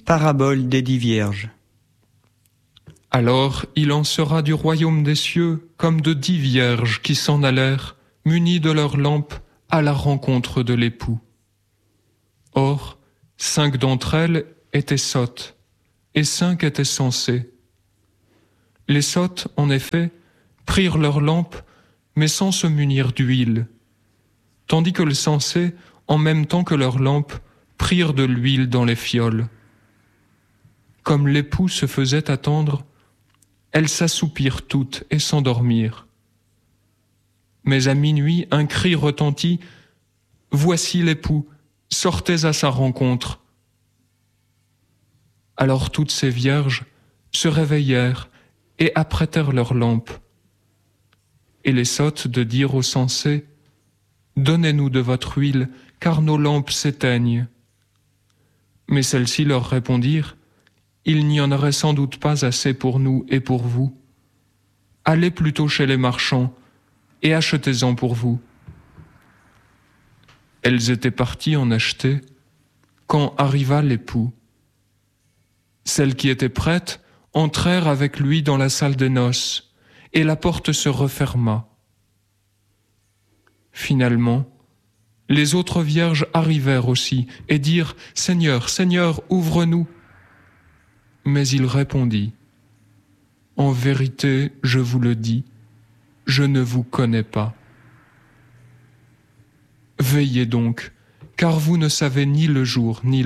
Parabole des 10 vierges. Alors il en sera du royaume des cieux comme de 10 vierges qui s'en allèrent, munies de leurs lampes, à la rencontre de l'époux. Or, 5 d'entre elles étaient sottes, et 5 étaient sensées. Les sottes, en effet, prirent leurs lampes, mais sans se munir d'huile, tandis que les sensées, en même temps que leurs lampes, prirent de l'huile dans les fioles. Comme l'époux se faisait attendre, elles s'assoupirent toutes et s'endormirent. Mais à minuit, un cri retentit « Voici l'époux, sortez à sa rencontre !» Alors toutes ces vierges se réveillèrent et apprêtèrent leurs lampes. Et les sottes de dire aux sensés « Donnez-nous de votre huile, car nos lampes s'éteignent. » Mais celles-ci leur répondirent « Il n'y en aurait sans doute pas assez pour nous et pour vous. Allez plutôt chez les marchands et achetez-en pour vous. » Elles étaient parties en acheter quand arriva l'époux. Celles qui étaient prêtes entrèrent avec lui dans la salle des noces, et la porte se referma. Finalement, les autres vierges arrivèrent aussi et dirent « Seigneur, Seigneur, ouvre-nous !» Mais il répondit « En vérité, je vous le dis, je ne vous connais pas. Veillez donc, car vous ne savez ni le jour ni l'heure. »